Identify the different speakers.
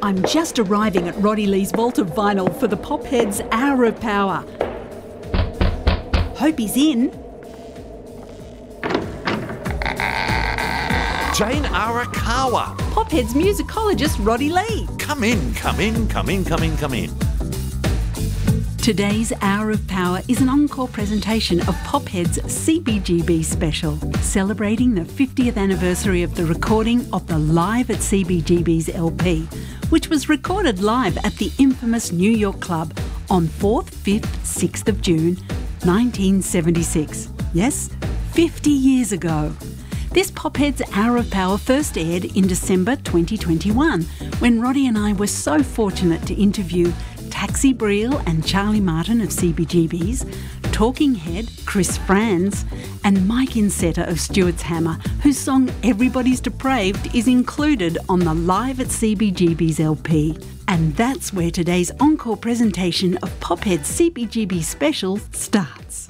Speaker 1: I'm just arriving at Roddy Lee's vault of vinyl for the Popheads' Hour of Power. Hope he's in.
Speaker 2: Jane Arakawa.
Speaker 1: Popheads musicologist Roddy Lee.
Speaker 2: Come in, come in, come in, come in, come in.
Speaker 1: Today's Hour of Power is an encore presentation of Popheads' CBGB special, celebrating the 50th anniversary of the recording of the Live at CBGB's LP, which was recorded live at the infamous New York Club on 4th, 5th, 6th of June 1976. Yes, 50 years ago. This Popheads Hour of Power first aired in December 2021, when Roddy and I were so fortunate to interview Taxi Breel and Charlie Martin of CBGB's, Talking Head Chris Frantz, and Mike Insetta of Stuart's Hammer, whose song Everybody's Depraved is included on the Live at CBGB's LP. And that's where today's encore presentation of Popheads CBGB special starts.